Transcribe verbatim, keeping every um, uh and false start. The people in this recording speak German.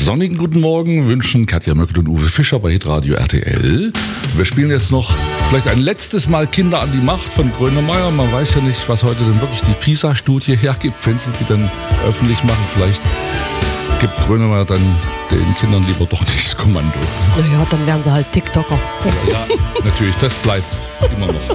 sonnigen guten Morgen wünschen Katja Möckel und Uwe Fischer bei Hitradio R T L. Wir spielen jetzt noch vielleicht ein letztes Mal Kinder an die Macht von Grönemeyer. Man weiß ja nicht, was heute denn wirklich die PISA-Studie hergibt. Wenn sie die dann öffentlich machen, vielleicht gibt Grönemeyer dann den Kindern lieber doch nicht das Kommando. Naja, dann werden sie halt TikToker. Ja, ja, natürlich, das bleibt immer noch.